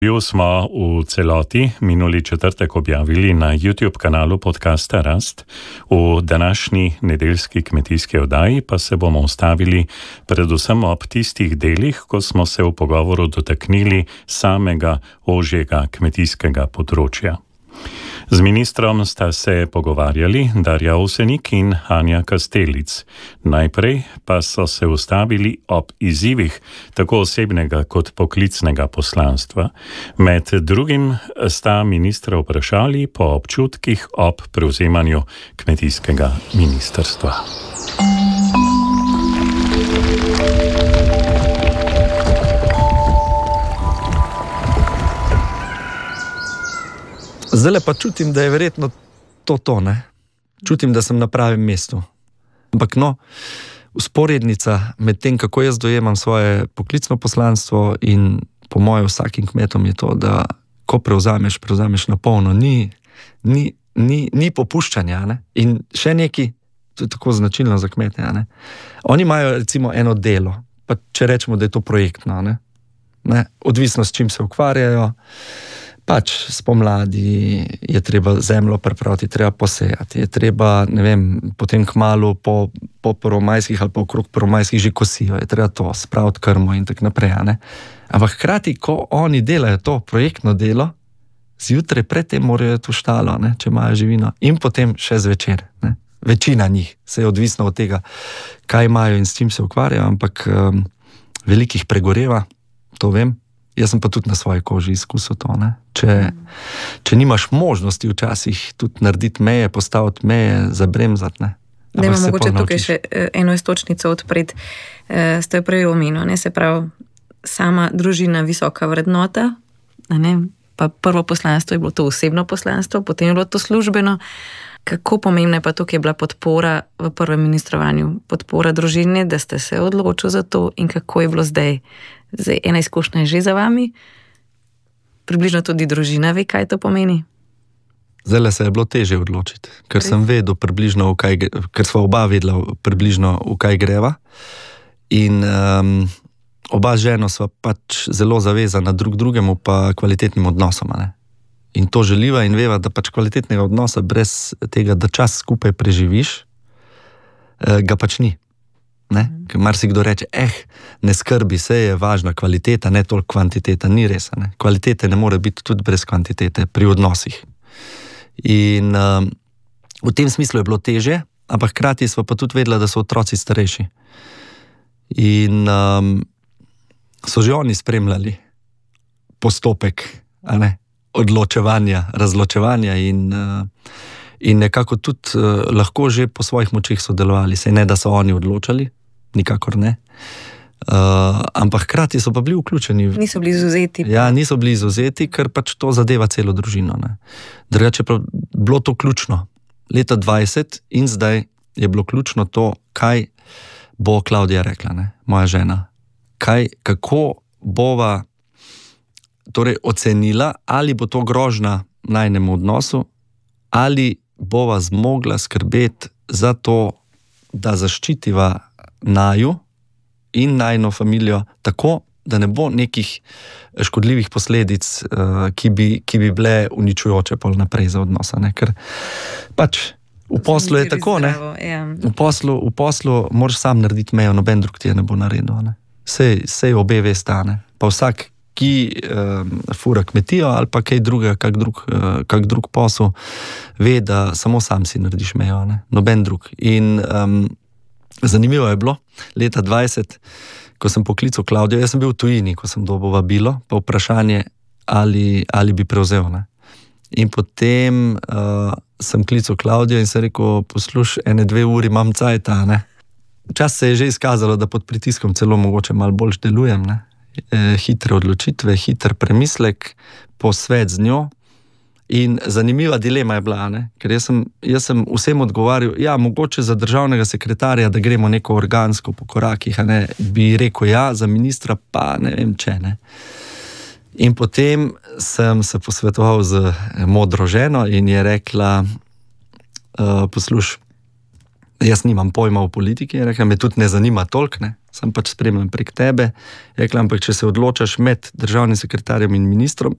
Smo v celoti minuli četrtek objavili na YouTube kanalu podcasta Rast. V današnji nedeljski kmetijski oddaji pa se bomo ustavili predvsem ob tistih delih, ko smo se v pogovoru dotaknili samega ožjega kmetijskega področja. Z ministrom sta se pogovarjali Darja Ovsenik in Anja Kastelic. Najprej pa so se ustavili ob izzivih tako osebnega kot poklicnega poslanstva. Med drugim sta ministra vprašali po občutkih ob prevzemanju kmetijskega ministrstva. Zdaj pa čutim, da je verjetno to, ne? Čutim, da sem na pravem mestu. Ampak usporednica med tem, kako jaz dojemam svoje poklicno poslanstvo in po moje vsakim kmetom je to, da ko prevzameš na polno, ni popuščanja, ne? In še neki, to je tako značilno za kmete, ne? Oni imajo recimo eno delo, pa če rečemo, da je to projektno, ne? Odvisno s čim se ukvarjajo, pač spomladi je treba zemljo pripraviti, treba posejati, je treba, potem kmalu po prvomajskih ali pa okrog prvomajskih že kosijo, je treba to spraviti krmo in tako naprej, ne? Ampak hkrati, ko oni delajo to projektno delo, zjutraj predtem morajo to štalo, ne? Če imajo živino, in potem še zvečer, ne? Večina njih, se je odvisno od tega, kaj imajo in s čim se ukvarjajo, ampak velikih pregoreva, to vem. Jaz sem pa tudi na svoji koži izkusil to, ne? Če nimaš možnosti včasih tudi narediti meje, postaviti meje, zabremzati, ne? Da imamo mogoče tukaj še eno istočnico odpred, ste prej omenil, ne? Se pravi, sama družina visoka vrednota, ne? Pa prvo poslanstvo je bilo to osebno poslanstvo, potem je bilo to službeno. Kako pomembna je pa tukaj bila podpora v prvem ministrovanju, podpora družine, da ste se odločili za to in kako je bilo zdaj? Zdaj, ena izkušnja je že za vami, približno tudi družina ve, kaj to pomeni? Zdaj se je bilo težje odločiti, ker sem vedel približno, ker sva oba vedela približno, v kaj greva. In oba ženo sva pač zelo zavezana drug drugemu pa kvalitetnim odnosom, ne? In to želiva in veva, da pač kvalitetnega odnosa brez tega, da čas skupaj preživiš, ga pač ni. Ne? Ker marsikdo reče, ne skrbi, se je važna kvaliteta, ne toliko kvantiteta, ni res, ne? Kvalitete ne more biti tudi brez kvantitete pri odnosih. In v tem smislu je bilo težje, ampak hkrati sva pa tudi vedela, da so otroci starejši. In so že oni spremljali postopek, a ne? Odločevanja, razločevanja in nekako tudi lahko že po svojih močeh sodelovali. Saj ne, da so oni odločali, nikakor ne. Ampak hkrati so pa bili vključeni. Niso bili izvzeti. Ja, niso bili izvzeti, ker pač to zadeva celo družino, ne. Drugače pa bilo to ključno. Leta 20 in zdaj je bilo ključno to, kaj bo Klavdija rekla, ne, moja žena. Kako bova torej ocenila, ali bo to grožnja najnemu odnosu, ali bova zmogla skrbeti za to, da zaščitiva naju in najno familijo tako, da ne bo nekih škodljivih posledic, ki bi bile uničujoče pol naprej za odnosa, ne? Ker pač v poslu je tako, ne? V poslu moraš sam narediti mejo, noben drug ti je ne bo naredil, ne? Sej obe veste, ne? Pa vsak, ki fura kmetijo ali pa kaj drugega, kak drug posel, ve, da samo sam si narediš mejo, ne? Noben drug. In zanimivo je bilo, leta 20, ko sem poklical Klavdijo, jaz sem bil v tujini, ko sem dobil vabilo, pa vprašanje, ali bi prevzel, ne? In potem sem klical Klavdijo in sem rekel, poslušaj, 1-2 uri imam cajta, ne? Včasih se je že izkazalo, da pod pritiskom celo mogoče malo bolj delujem, ne? Hitre odločitve, hiter premislek, posvet z njo in zanimiva dilema je bila, ne? Ker jaz sem vsem odgovarjal, ja, mogoče za državnega sekretarja, da gremo neko organsko po korakih, a ne, bi rekel ja, za ministra pa ne vem če, ne. In potem sem se posvetoval z modro ženo in je rekla, poslušaj, jaz nimam pojma o politiki, je rekla, me tudi ne zanima toliko, ne, sem pač spremljam prek tebe, je rekla, ampak če se odločaš med državnim sekretarjem in ministrom,